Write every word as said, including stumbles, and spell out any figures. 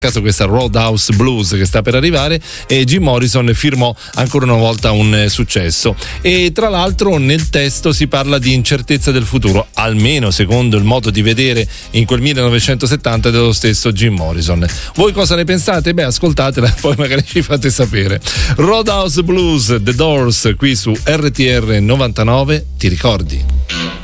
caso questa Roadhouse Blues che sta per arrivare, e Jim Morrison firmò ancora una volta un eh, successo. E tra l'altro nel testo si parla di incertezza del futuro, almeno secondo il modo di vedere in quel millenovecentosettanta dello stesso Jim Morrison. Voi cosa ne pensate? Beh, ascoltatela e poi magari ci fate sapere. Roadhouse Blues, The Doors, qui su R T R novantanove, ti ricordi?